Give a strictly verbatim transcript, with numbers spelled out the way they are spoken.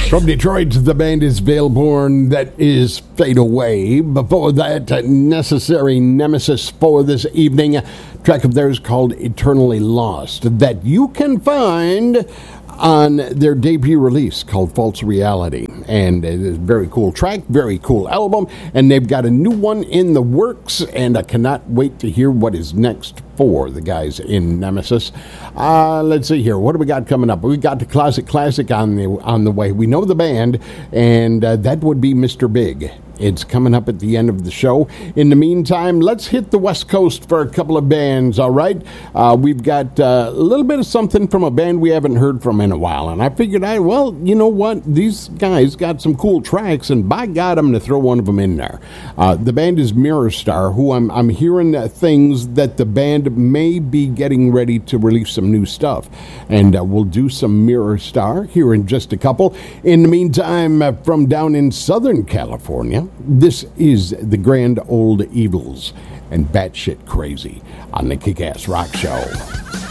From Detroit, the band is Veilborn. That is Fade Away. Before that, uh, Necessary Nemesis for this evening. A track of theirs called Eternally Lost that you can find on their debut release called False Reality. And it is a very cool track, very cool album. And they've got a new one in the works, and I cannot wait to hear what is next for the guys in Nemesis. Uh, let's see here. What do we got coming up? We got the Classic Classic on the on the way. We know the band, and uh, that would be Mister Big. It's coming up at the end of the show. In the meantime, let's hit the West Coast for a couple of bands, all right? Uh, we've got uh, a little bit of something from a band we haven't heard from in a while, and I figured, I well, you know what? These guys got some cool tracks, and by God, I'm going to throw one of them in there. Uh, the band is Mirror Star, who I'm, I'm hearing uh, things that the band may be getting ready to release some new stuff, and uh, we'll do some Mirror Star here in just a couple. In the meantime, uh, from down in Southern California, this is the Grand Old Evils and Batshit Crazy on the Kick-Ass Rock Show.